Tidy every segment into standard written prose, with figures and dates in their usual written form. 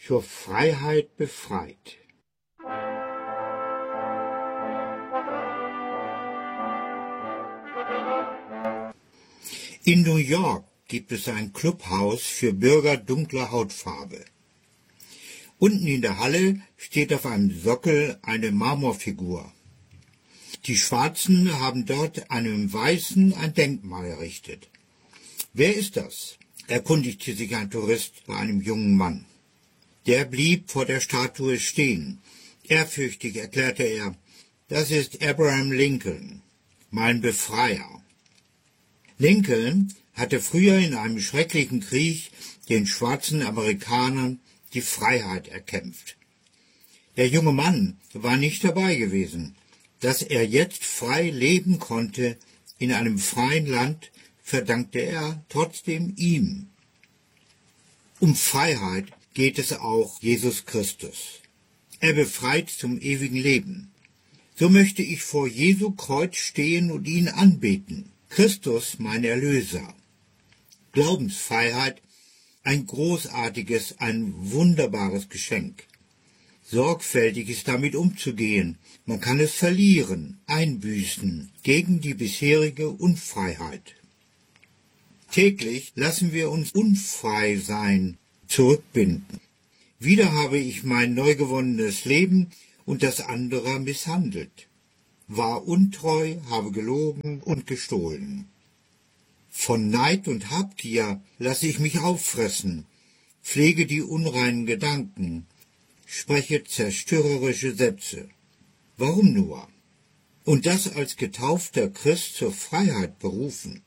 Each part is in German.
Zur Freiheit befreit. In New York gibt es ein Clubhaus für Bürger dunkler Hautfarbe. Unten in der Halle steht auf einem Sockel eine Marmorfigur. Die Schwarzen haben dort einem Weißen ein Denkmal errichtet. Wer ist das? Erkundigte sich ein Tourist bei einem jungen Mann. Der blieb vor der Statue stehen. Ehrfürchtig erklärte er, das ist Abraham Lincoln, mein Befreier. Lincoln hatte früher in einem schrecklichen Krieg den schwarzen Amerikanern die Freiheit erkämpft. Der junge Mann war nicht dabei gewesen. Dass er jetzt frei leben konnte in einem freien Land, verdankte er trotzdem ihm. Um Freiheit geht es auch Jesus Christus. Er befreit zum ewigen Leben. So möchte ich vor Jesu Kreuz stehen und ihn anbeten. Christus, mein Erlöser. Glaubensfreiheit, ein großartiges, ein wunderbares Geschenk. Sorgfältig ist damit umzugehen. Man kann es verlieren, einbüßen, gegen die bisherige Unfreiheit. Täglich lassen wir uns unfrei sein, zurückbinden. Wieder habe ich mein neu gewonnenes Leben und das anderer misshandelt. War untreu, habe gelogen und gestohlen. Von Neid und Habgier lasse ich mich auffressen, pflege die unreinen Gedanken, spreche zerstörerische Sätze. Warum nur? Und das als getaufter Christ zur Freiheit berufen.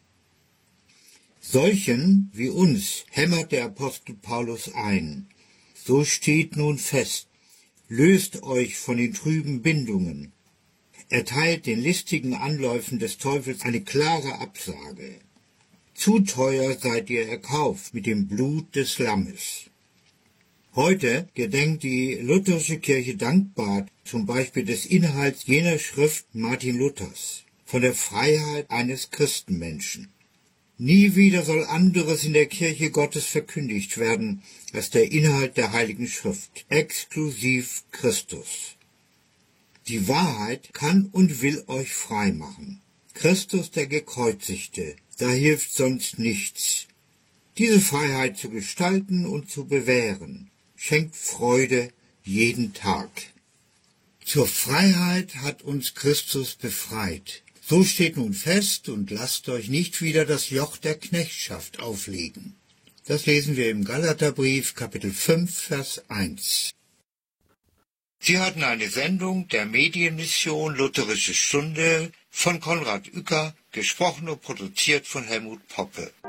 Solchen wie uns hämmert der Apostel Paulus ein. So steht nun fest, löst euch von den trüben Bindungen. Erteilt den listigen Anläufen des Teufels eine klare Absage. Zu teuer seid ihr erkauft mit dem Blut des Lammes. Heute gedenkt die lutherische Kirche dankbar zum Beispiel des Inhalts jener Schrift Martin Luthers, von der Freiheit eines Christenmenschen. Nie wieder soll anderes in der Kirche Gottes verkündigt werden, als der Inhalt der Heiligen Schrift, exklusiv Christus. Die Wahrheit kann und will euch frei machen. Christus der Gekreuzigte, da hilft sonst nichts. Diese Freiheit zu gestalten und zu bewähren, schenkt Freude jeden Tag. Zur Freiheit hat uns Christus befreit. So steht nun fest und lasst euch nicht wieder das Joch der Knechtschaft auflegen. Das lesen wir im Galaterbrief, Kapitel 5, Vers 1. Sie hatten eine Sendung der Medienmission Lutherische Stunde von Konrad Uecker, gesprochen und produziert von Helmut Poppe.